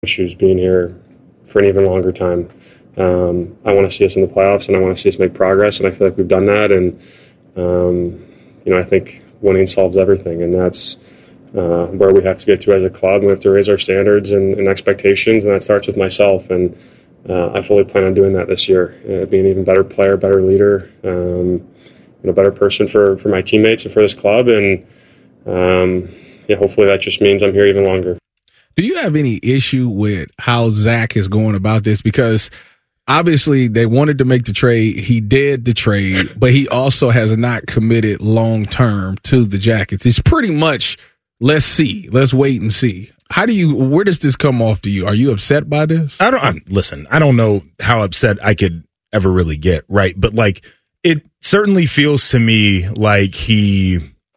issues being here for an even longer time. I want to see us in the playoffs, and I want to see us make progress, and I feel like we've done that. And I think winning solves everything, and that's where we have to get to as a club. We have to raise our standards and expectations, and that starts with myself. And I fully plan on doing that this year, being an even better player, better leader, better person for my teammates and for this club. And hopefully that just means I'm here even longer. Do you have any issue with how Zach is going about this? Because obviously they wanted to make the trade. He did the trade, but he also has not committed long-term to the Jackets. It's pretty much, let's see, let's wait and see. Where does this come off to you? Are you upset by this? Listen, I don't know how upset I could ever really get, right? But it certainly feels to me like he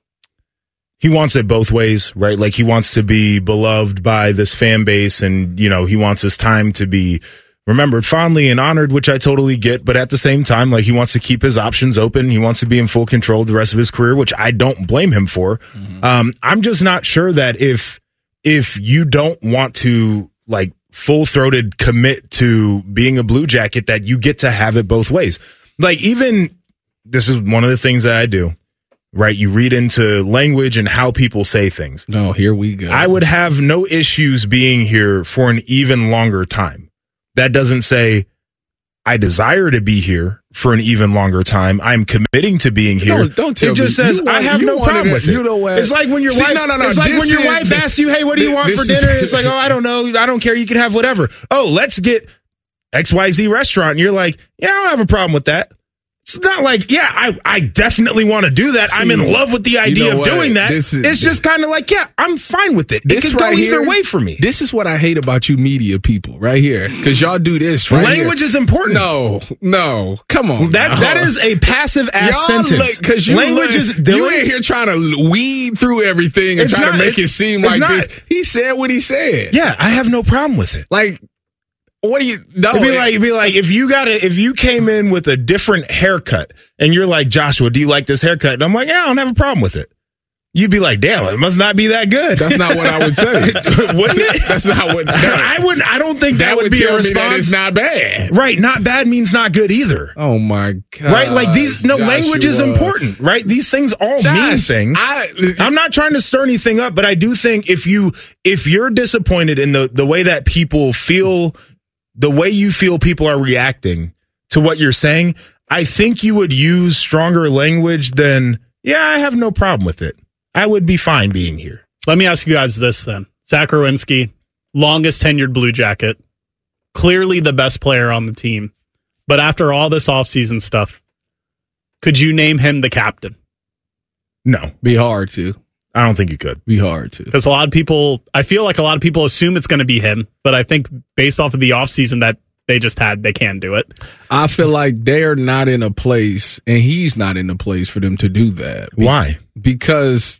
wants it both ways, right? Like he wants to be beloved by this fan base, and he wants his time to be remembered fondly and honored, which I totally get. But at the same time, he wants to keep his options open. He wants to be in full control of the rest of his career, which I don't blame him for. Mm-hmm. I'm just not sure that if you don't want to full-throated commit to being a Blue Jacket, that you get to have it both ways. Even this is one of the things that I do. Right, you read into language and how people say things. Oh, here we go. I would have no issues being here for an even longer time. That doesn't say I desire to be here for an even longer time. I'm committing to being here. Don't tell me. It just says I have no problem with it. You know what? It's like when your wife. It's like when your wife asks you, "Hey, what do you want for dinner?" It's like, "Oh, I don't know. I don't care. You can have whatever." "Oh, let's get XYZ restaurant." And you're like, "Yeah, I don't have a problem with that." It's not like, I definitely want to do that. I'm in love with the idea of doing that. It's just kind of I'm fine with it. It could go either way for me. This is what I hate about you media people right here, because y'all do this right Language here. is important. No. Come on. That is a passive-ass sentence. Because you ain't here trying to weed through everything and try to make it seem like this. He said what he said. Yeah, I have no problem with it. What do you? No, it'd be like if you came in with a different haircut and you're like, "Joshua, do you like this haircut?" And I'm like, "Yeah, I don't have a problem with it." You'd be like, "Damn, it must not be that good." That's not what I would say. Wouldn't it? That's not what I wouldn't. I don't think that would be a response. That it's not bad, right? Not bad means not good either. Oh my god! Right? Language is important, right? These things all mean things. I'm not trying to stir anything up, but I do think if you're disappointed in the way that people feel. The way you feel people are reacting to what you're saying, I think you would use stronger language than, I have no problem with it. I would be fine being here. Let me ask you guys this then. Zach Werenski, longest tenured Blue Jacket, clearly the best player on the team. But after all this offseason stuff, could you name him the captain? No. Be hard to. I don't think you could. Be hard to. Because I feel like a lot of people assume it's going to be him, but I think based off of the offseason that they just had, they can do it. I feel like they're not in a place, and he's not in a place for them to do that. Why? Because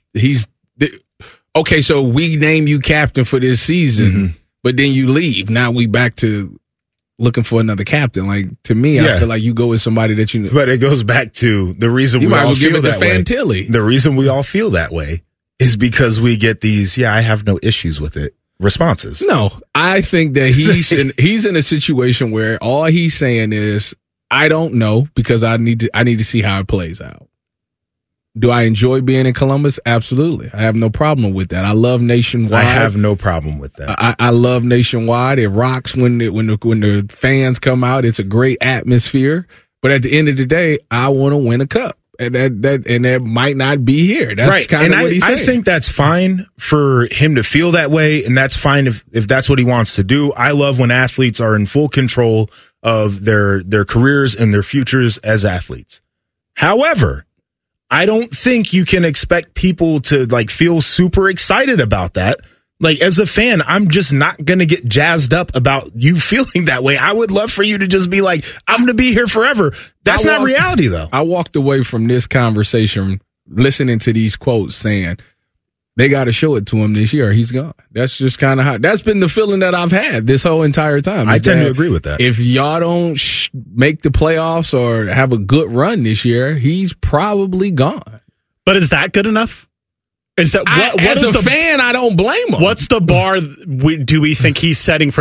okay, so we name you captain for this season, but then you leave. Now we back to looking for another captain. To me, I feel like you go with somebody that you know. But it goes back to the reason we all feel that way. Fantilli. The reason we all feel that way is because we get these, I have no issues with it responses. No, I think that he's in a situation where all he's saying is, I don't know, because I need to see how it plays out. Do I enjoy being in Columbus? Absolutely. I have no problem with that. I love Nationwide. I have no problem with that. I love Nationwide. It rocks when the fans come out. It's a great atmosphere. But at the end of the day, I want to win a cup. And that might not be here. That's right. Kind of what he's saying. I think that's fine for him to feel that way, and that's fine if that's what he wants to do. I love when athletes are in full control of their careers and their futures as athletes. However, I don't think you can expect people to feel super excited about that. As a fan, I'm just not going to get jazzed up about you feeling that way. I would love for you to just be like, I'm going to be here forever. That's not reality, though. I walked away from this conversation listening to these quotes saying they got to show it to him this year. He's gone. That's just kind of how that's been the feeling that I've had this whole entire time. I tend to agree with that. If y'all don't make the playoffs or have a good run this year, he's probably gone. But is that good enough? Is that as a fan, I don't blame him. What's the bar do we think he's setting for